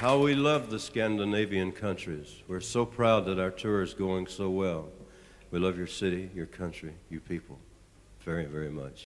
How we love the Scandinavian countries. We're so proud that our tour is going so well. We love your city, your country, you people very, very much.